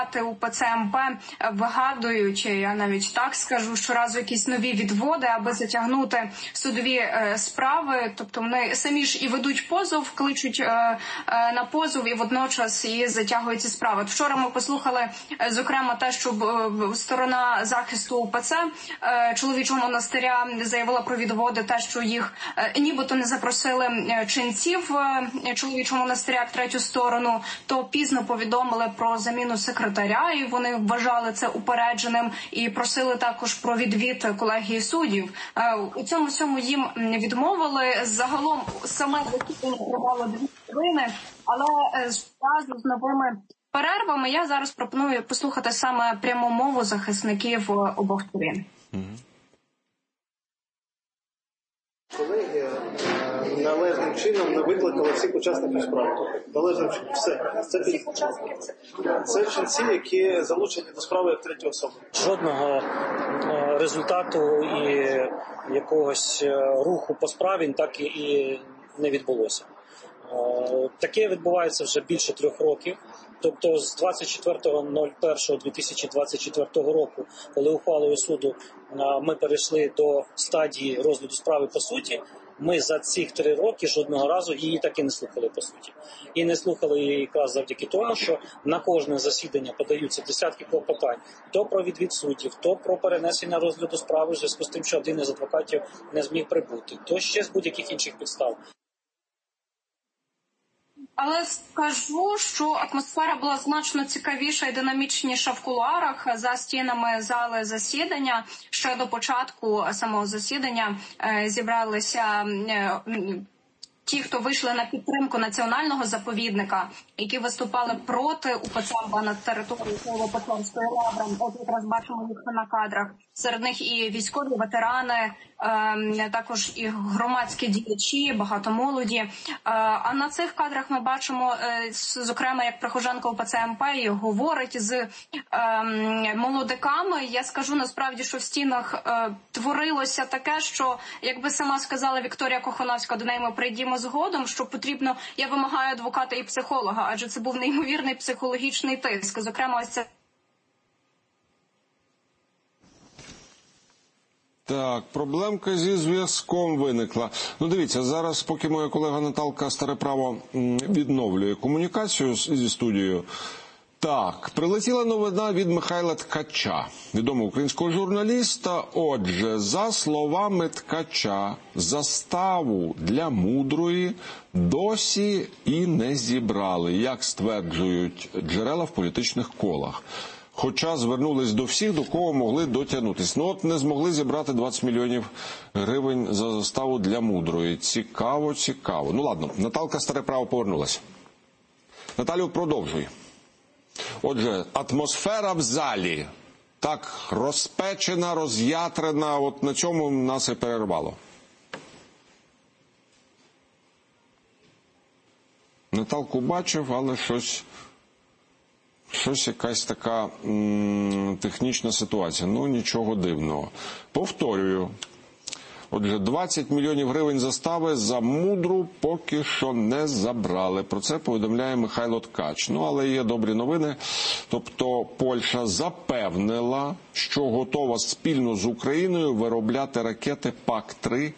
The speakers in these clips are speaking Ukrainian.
УПЦ МП вигадують, я навіть так скажу, щоразу якісь нові відводи, аби затягнути судові справи. Тобто вони самі ж і ведуть позов, кличуть на позов і водночас і затягують ці справи. Вчора ми послухали, зокрема, те, що сторона захисту УПЦ чоловічого монастиря заявила про відводи, те, що їх нібито не запросили ченців чоловічого монастиря як третю сторону, то пізно повідомили про заміну секретаря, і вони вважали це упередженим, і просили також про відвід колегії суддів. У цьому всьому їм відмовили. Загалом саме засідання тривало 2 хвилини, але разом з новими перервами я зараз пропоную послухати саме пряму мову захисників обох сторін. Колеги належним чином не викликали всіх учасників справи. Належним чином. Все. Це ченці, які залучені до справи як треті особи. Жодного результату і якогось руху по справі так і не відбулося. Таке відбувається вже більше 3 років. Тобто з 24.01.2024 року, коли ухвалою суду ми перейшли до стадії розгляду справи по суті, ми за цих 3 роки жодного разу її так і не слухали по суті. І не слухали її якраз завдяки тому, що на кожне засідання подаються десятки клопотань. То про відвід суддів, то про перенесення розгляду справи в зв'язку з тим, що один із адвокатів не зміг прибути, то ще з будь-яких інших підстав. Але скажу, що атмосфера була значно цікавіша і динамічніша в кулуарах за стінами зали засідання. Ще до початку самого засідання зібралися ті, хто вийшли на підтримку національного заповідника, які виступали проти УПЦ МП на території Києво-Печерської лаври. От якраз бачимо їх на кадрах. Серед них і військові ветерани, також і громадські діячі, багато молоді. А на цих кадрах ми бачимо, зокрема, як прихожанка УПЦ МП говорить з молодиками. Я скажу насправді, що в стінах творилося таке, що, якби сама сказала Вікторія Кохановська, до неї ми прийдемо згодом, що потрібно, я вимагаю адвоката і психолога, адже це був неймовірний психологічний тиск. Зокрема, ось це. Так, проблемка зі зв'язком виникла. Ну, дивіться, зараз, поки моя колега Наталка Стареправо відновлює комунікацію зі студією, так, прилетіла новина від Михайла Ткача, відомого українського журналіста. Отже, за словами Ткача, заставу для Мудрої досі і не зібрали, як стверджують джерела в політичних колах. Хоча звернулись до всіх, до кого могли дотягнутися. Ну от не змогли зібрати 20 мільйонів гривень за заставу для Мудрої. Цікаво, цікаво. Ну ладно, Наталка Стареправо повернулася. Наталю, продовжуй. Отже, атмосфера в залі так розпечена, роз'ятрена, от на цьому нас і перервало. Наталку бачив, але щось якась така технічна ситуація. Ну, нічого дивного. Повторюю. Отже, 20 мільйонів гривень застави за Мудру поки що не забрали. Про це повідомляє Михайло Ткач. Ну, але є добрі новини. Тобто Польща запевнила, що готова спільно з Україною виробляти ракети ПАК-3.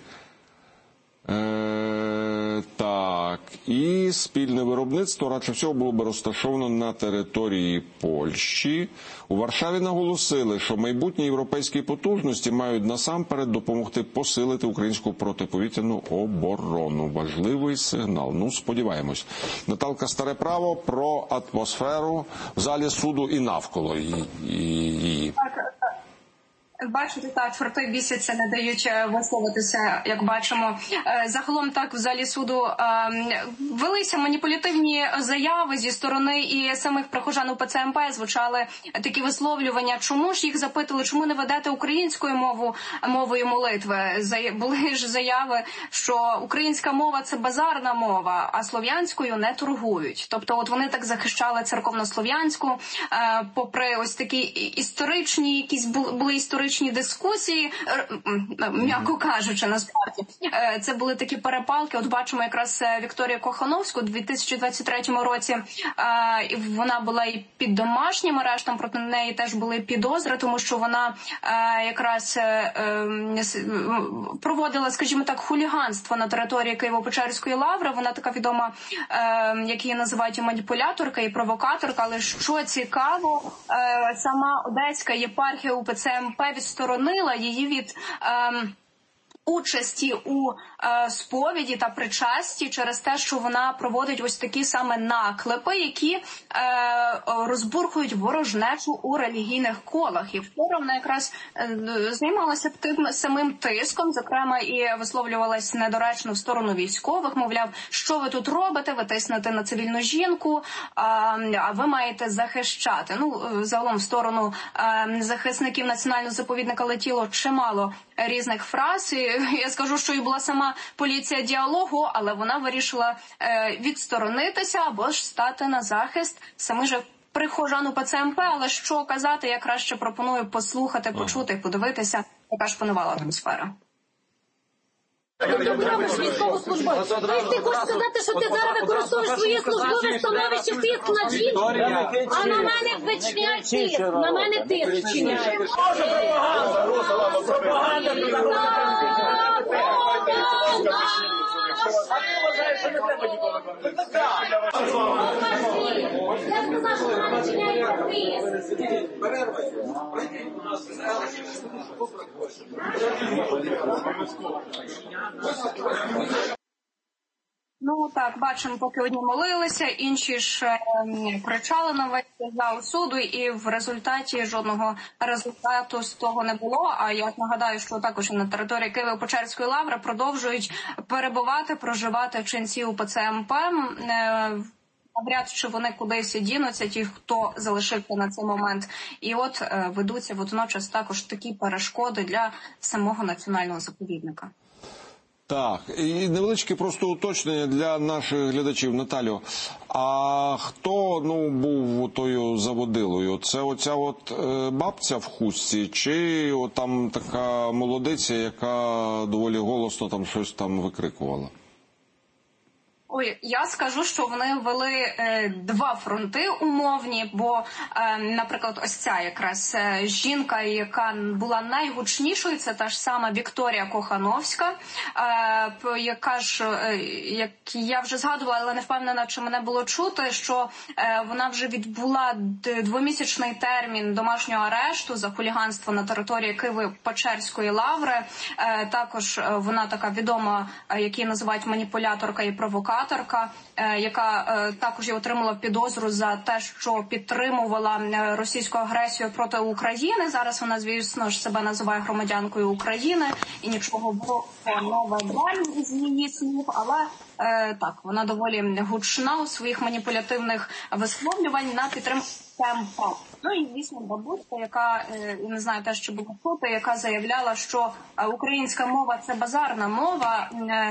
Так, і спільне виробництво, радше всього, було б розташовано на території Польщі. У Варшаві наголосили, що майбутні європейські потужності мають насамперед допомогти посилити українську протиповітряну оборону. Важливий сигнал. Ну, сподіваємось. Наталка Стареправо про атмосферу в залі суду і навколо її. Бачите, так, форти бісяться, не дають висловитися, як бачимо. Загалом так в залі суду велися маніпулятивні заяви зі сторони і самих прихожан УПЦ МП, звучали такі висловлювання, чому ж їх запитали, чому не ведете українською мовою молитви. Були ж заяви, що українська мова – це базарна мова, а слов'янською не торгують. Тобто от вони так захищали церковнослов'янську, попри ось такі історичні, якісь були історичні риторичні дискусії, м'яко кажучи, насправді. Це були такі перепалки. От бачимо якраз Вікторію Кохановську у 2023 році. Вона була і під домашнім арештом, проти неї теж були підозри, тому що вона якраз проводила, скажімо так, хуліганство на території Києво-Печерської лаври. Вона така відома, як її називають, і маніпуляторка, і провокаторка. Але що цікаво, сама Одеська єпархія УПЦ МП відсторонила її від участі у сповіді та причасті через те, що вона проводить ось такі саме наклепи, які розбурхують ворожнечу у релігійних колах. І вчора вона якраз займалася тим самим тиском, зокрема і висловлювалась недоречно в сторону військових, мовляв, що ви тут робите, ви тиснете на цивільну жінку, а ви маєте захищати. Ну, загалом в сторону захисників національного заповідника летіло чимало різних фраз. І я скажу, що і була сама поліція діалогу, але вона вирішила відсторонитися або ж стати на захист самих же прихожан УПЦ МП. Але що казати, я краще пропоную послухати, почути, подивитися, яка ж панувала атмосфера. Військовослужбовець. Ти хочеш сказати, що ти зараз використовуєш своє службове становище тиск на жінку, а на мене вичиняють тиск. На мене тиск вчиняють. Я сказав, що вона вчиняє тиск. Ну так, бачимо, поки одні молилися, інші ж кричали на весь зал суду, і в результаті жодного результату з того не було. А я нагадаю, що також на території Києво-Печерської лаври продовжують перебувати, проживати ченці УПЦ МП. Навряд чи вони кудись дінуться, ті, хто залишився на цей момент. І от ведуться водночас також такі перешкоди для самого національного заповідника. Так, і невеличке просто уточнення для наших глядачів. Наталю, а хто був тою заводилою? Це оця бабця в хустці, чи там така молодиця, яка доволі голосно там щось там викрикувала? Ой, я скажу, що вони вели два фронти умовні, бо, наприклад, ось ця якраз жінка, яка була найгучнішою, це та ж сама Вікторія Кохановська, яка ж, як я вже згадувала, але не впевнена, чи мене було чути, що вона вже відбула двомісячний термін домашнього арешту за хуліганство на території Києво-Печерської лаври. Також вона така відома, як її називають маніпуляторка і провокаторка, яка також отримала підозру за те, що підтримувала російську агресію проти України. Зараз вона, звісно ж, себе називає громадянкою України і нічого нового з її слів, але так, вона доволі гучна у своїх маніпулятивних висловлювань на підтримку МП. Ну і, звісно, бабуська, яка, не знаю, теж, що було чути, яка заявляла, що українська мова – це базарна мова,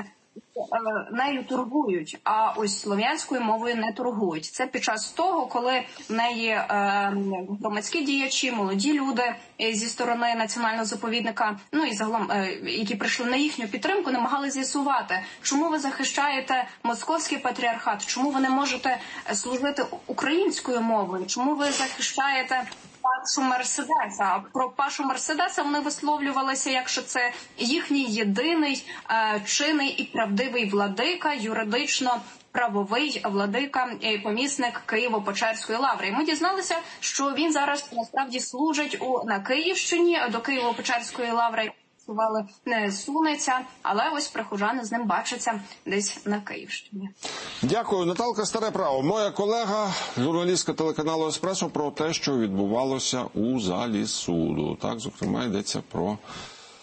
нею торгують, а ось слов'янською мовою не торгують. Це під час того, коли в неї громадські діячі, молоді люди зі сторони національного заповідника, ну і загалом, які прийшли на їхню підтримку, намагалися з'ясувати, чому ви захищаєте московський патріархат, чому ви не можете служити українською мовою, чому ви захищаєте Пашу Мерседеса. А про Пашу Мерседеса вони висловлювалися, якщо це їхній єдиний чинний і правдивий владика, юридично правовий владика і помісник Києво-Печерської лаври. І ми дізналися, що він зараз насправді служить на Київщині, до Києво-Печерської лаври не сунеться, але ось прихожани з ним бачаться десь на Київщині. Дякую. Наталка Старе Право, моя колега, журналістка телеканалу «Еспресо», про те, що відбувалося у залі суду. Так, зокрема, йдеться про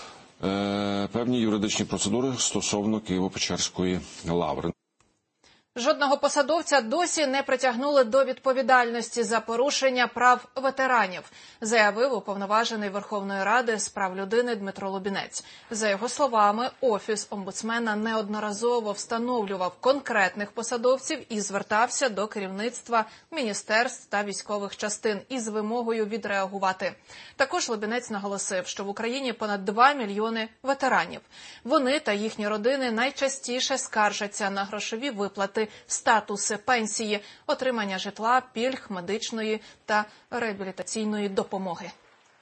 певні юридичні процедури стосовно Києво-Печерської лаври. Жодного посадовця досі не притягнули до відповідальності за порушення прав ветеранів, заявив уповноважений Верховної Ради з прав людини Дмитро Лубінець. За його словами, Офіс омбудсмена неодноразово встановлював конкретних посадовців і звертався до керівництва міністерств та військових частин із вимогою відреагувати. Також Лубінець наголосив, що в Україні понад 2 мільйони ветеранів. Вони та їхні родини найчастіше скаржаться на грошові виплати, статуси, пенсії, отримання житла, пільг, медичної та реабілітаційної допомоги.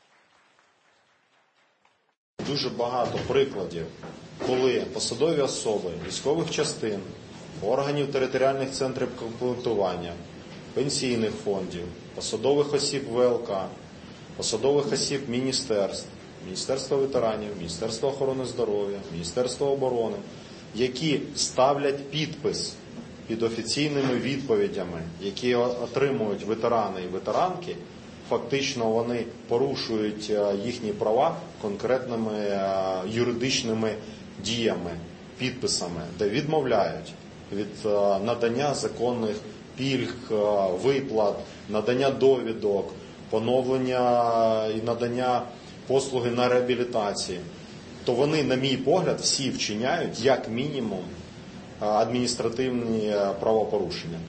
Дуже багато прикладів, коли посадові особи військових частин, органів територіальних центрів комплектування, пенсійних фондів, посадових осіб ВЛК, посадових осіб міністерств, Міністерства ветеранів, Міністерства охорони здоров'я, Міністерства оборони, які ставлять підпис під офіційними відповідями, які отримують ветерани і ветеранки, фактично вони порушують їхні права конкретними юридичними діями, підписами, де відмовляють від надання законних пільг, виплат, надання довідок, поновлення і надання послуги на реабілітації, то вони, на мій погляд, всі вчиняють, як мінімум, адміністративні правопорушення.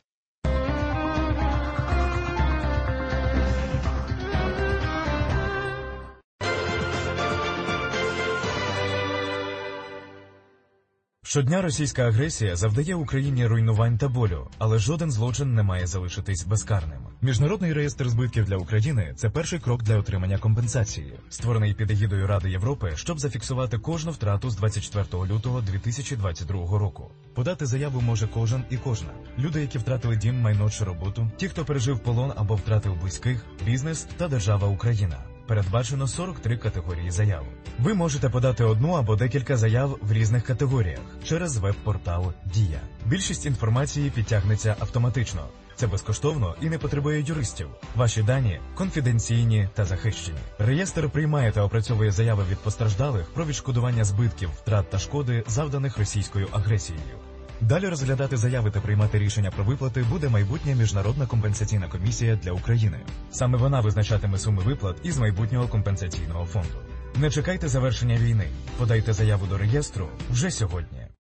Щодня російська агресія завдає Україні руйнувань та болю, але жоден злочин не має залишитись безкарним. Міжнародний реєстр збитків для України – це перший крок для отримання компенсації, створений під егідою Ради Європи, щоб зафіксувати кожну втрату з 24 лютого 2022 року. Подати заяву може кожен і кожна. Люди, які втратили дім, майно чи роботу, ті, хто пережив полон або втратив близьких, бізнес та держава Україна. Передбачено 43 категорії заяв. Ви можете подати одну або декілька заяв в різних категоріях через веб-портал «Дія». Більшість інформації підтягнеться автоматично. Це безкоштовно і не потребує юристів. Ваші дані конфіденційні та захищені. Реєстр приймає та опрацьовує заяви від постраждалих про відшкодування збитків, втрат та шкоди, завданих російською агресією. Далі розглядати заяви та приймати рішення про виплати буде майбутня Міжнародна компенсаційна комісія для України. Саме вона визначатиме суми виплат із майбутнього компенсаційного фонду. Не чекайте завершення війни. Подайте заяву до реєстру вже сьогодні.